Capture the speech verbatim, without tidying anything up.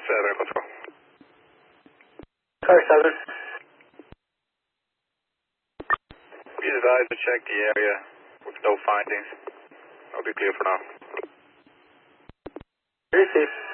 seven, let's go. Car seven. Please advise to check the area with no findings. I'll be clear for now. Receive.